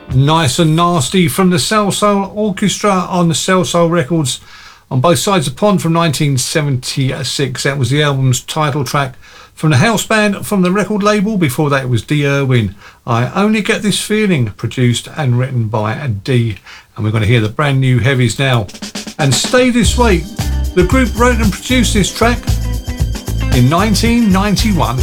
Nice and Nasty from the Salsoul Orchestra on the Salsoul Records on both sides of the pond from 1976. That was the album's title track from the house band from the record label. Before that it was D. Irwin. I Only Get This Feeling, produced and written by D. And we're going to hear the brand new heavies now. And Stay This Way. The group wrote and produced this track in 1991.